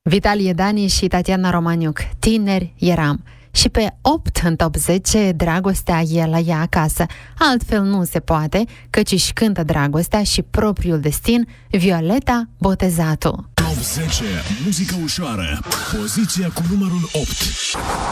Vitalie Dani și Tatiana Romaniuc, Tineri eram. Și pe 8 în top 10, Dragostea e la ea acasă. Altfel nu se poate, căci își cântă dragostea și propriul destin, Violeta Botezatul. Top 10, muzică ușoară, poziția cu numărul 8.